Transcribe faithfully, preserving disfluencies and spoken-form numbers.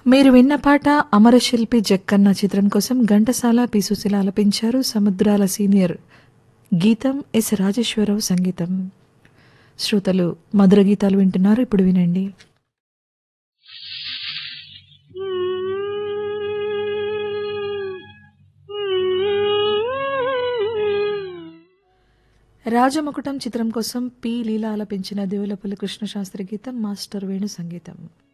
మీరు విన్న పాట అమరశిల్పి జక్కన్న చిత్రం కోసం ఘంటసాల పి సుశీల ఆలపించారు. సముద్రాల సీనియర్ గీతం ఎస్ రాజేశ్వరరావు సంగీతం. శ్రోతలు మధుర గీతాలు వింటున్నారు. ఇప్పుడు వినండి. రాజమకుటం చిత్రం కోసం పి లీల ఆలపించిన దేవులపల్లి కృష్ణశాస్త్రి గీతం, మాస్టర్ వేణు సంగీతం.